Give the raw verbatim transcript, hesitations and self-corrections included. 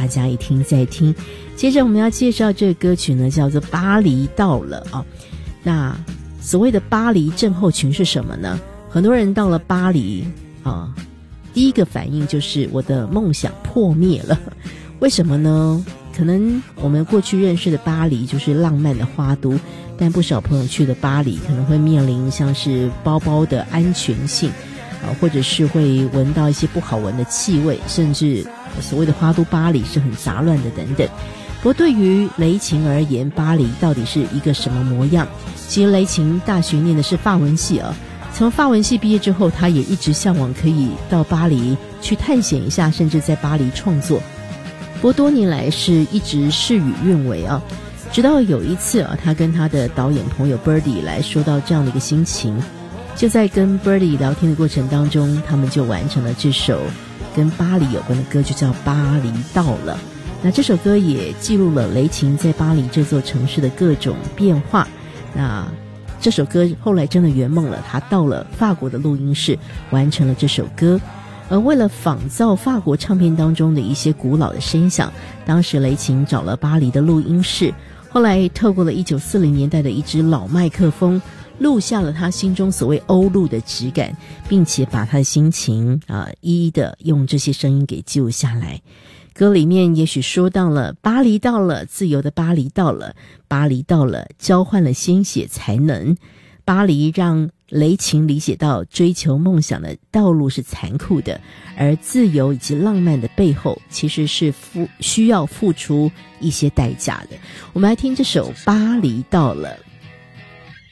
大家一听再听。接着我们要介绍这个歌曲呢，叫做《巴黎到了》啊。那所谓的巴黎症候群是什么呢？很多人到了巴黎啊，第一个反应就是我的梦想破灭了。为什么呢？可能我们过去认识的巴黎就是浪漫的花都，但不少朋友去的巴黎可能会面临像是包包的安全性啊，或者是会闻到一些不好闻的气味，甚至所谓的花都巴黎是很杂乱的等等。不过对于雷琴而言，巴黎到底是一个什么模样？其实雷琴大学念的是法文系啊，从法文系毕业之后，他也一直向往可以到巴黎去探险一下，甚至在巴黎创作。不过多年来是一直事与愿违啊，直到有一次啊，他跟他的导演朋友 Birdy 来说到这样的一个心情，就在跟 Birdy 聊天的过程当中，他们就完成了这首跟巴黎有关的歌，就叫《巴黎到了》。那这首歌也记录了雷琴在巴黎这座城市的各种变化。那这首歌后来真的圆梦了，他到了法国的录音室完成了这首歌。而为了仿造法国唱片当中的一些古老的声响，当时雷琴找了巴黎的录音室，后来透过了一九四零年代的一支老麦克风，录下了他心中所谓欧陆的质感，并且把他的心情啊、呃、一一的用这些声音给记录下来。歌里面也许说到了巴黎到了，自由的巴黎到了，巴黎到了，交换了鲜血才能。巴黎让雷琴理解到追求梦想的道路是残酷的，而自由以及浪漫的背后其实是付需要付出一些代价的。我们来听这首《巴黎到了》。